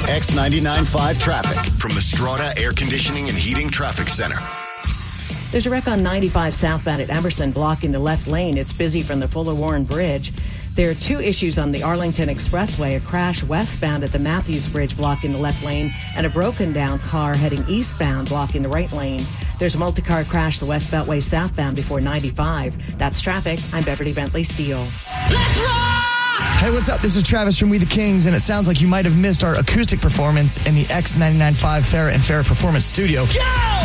X99.5 traffic from the Strata Air Conditioning and Heating Traffic Center. There's a wreck on 95 southbound at Emerson blocking the left lane. It's busy from the Fuller Warren Bridge. There are two issues on the Arlington Expressway, a crash westbound at the Matthews Bridge blocking the left lane, and a broken down car heading eastbound blocking the right lane. There's a multi-car crash the West Beltway southbound before 95. That's traffic. I'm Beverly Bentley Steele. Let's rock! Hey, what's up? This is Travis from We the Kings, and it sounds like you might have missed our acoustic performance in the X99.5 Farrah and Farrah Performance Studio. Go!